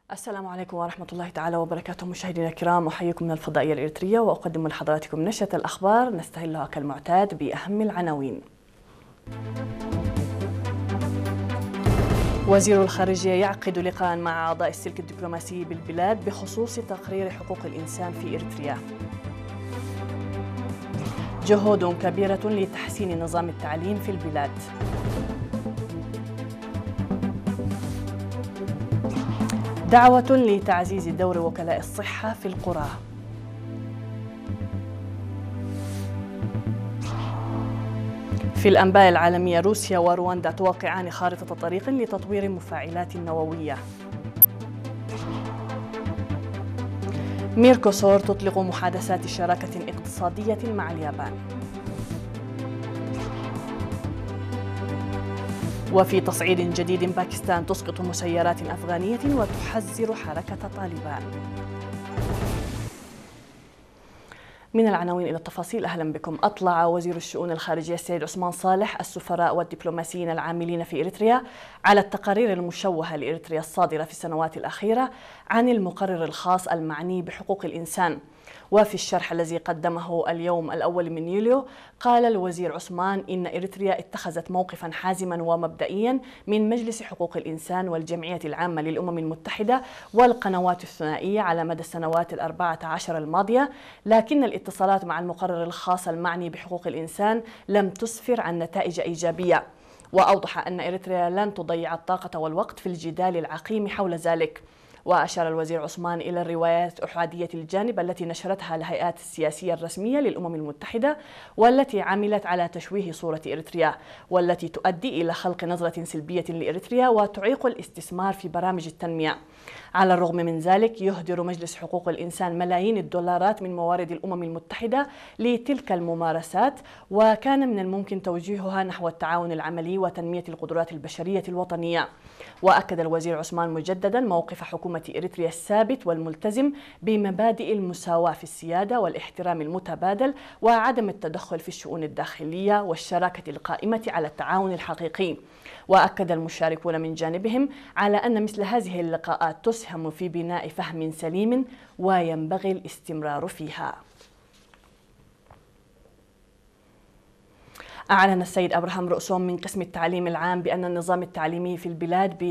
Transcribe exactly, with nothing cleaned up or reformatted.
السلام عليكم ورحمة الله تعالى وبركاته. مشاهدينا الكرام، أحييكم من الفضائية الإريترية وأقدم لحضراتكم نشرة الأخبار نستهلها كالمعتاد بأهم العناوين. وزير الخارجية يعقد لقاء مع أعضاء السلك الدبلوماسي بالبلاد بخصوص تقرير حقوق الإنسان في إريتريا. جهود كبيرة لتحسين نظام التعليم في البلاد. دعوة لتعزيز دور وكلاء الصحة في القرى. في الأنباء العالمية، روسيا ورواندا توقعان خارطة طريق لتطوير مفاعلات نووية. ميركوسور تطلق محادثات شراكة اقتصادية مع اليابان. وفي تصعيد جديد، باكستان تسقط مسيرات أفغانية وتحذر حركة طالبان. من العناوين إلى التفاصيل، أهلا بكم. أطلع وزير الشؤون الخارجية السيد عثمان صالح السفراء والدبلوماسيين العاملين في إريتريا على التقارير المشوهة لإريتريا الصادرة في السنوات الأخيرة عن المقرر الخاص المعني بحقوق الإنسان. وفي الشرح الذي قدمه اليوم الأول من يوليو، قال الوزير عثمان إن إريتريا اتخذت موقفا حازما ومبدئيا من مجلس حقوق الإنسان والجمعية العامة للأمم المتحدة والقنوات الثنائية على مدى السنوات الأربعة عشر الماضية، لكن الاتصالات مع المقرر الخاص المعني بحقوق الإنسان لم تسفر عن نتائج إيجابية. وأوضح أن إريتريا لن تضيع الطاقة والوقت في الجدال العقيم حول ذلك. وأشار الوزير عثمان إلى الروايات أحادية الجانب التي نشرتها الهيئات السياسية الرسمية للأمم المتحدة والتي عملت على تشويه صورة إريتريا، والتي تؤدي إلى خلق نظرة سلبية لإريتريا وتعيق الاستثمار في برامج التنمية. على الرغم من ذلك، يهدر مجلس حقوق الإنسان ملايين الدولارات من موارد الأمم المتحدة لتلك الممارسات، وكان من الممكن توجيهها نحو التعاون العملي وتنمية القدرات البشرية الوطنية. وأكد الوزير عثمان مجددا موقف حكومة إريتريا الثابت والملتزم بمبادئ المساواة في السيادة والاحترام المتبادل وعدم التدخل في الشؤون الداخلية والشراكة القائمة على التعاون الحقيقي. وأكد المشاركون من جانبهم على أن مثل هذه اللقاءات تسهم في بناء فهم سليم وينبغي الاستمرار فيها. أعلن السيد أبراهام رؤسوم من قسم التعليم العام بأن النظام التعليمي في البلاد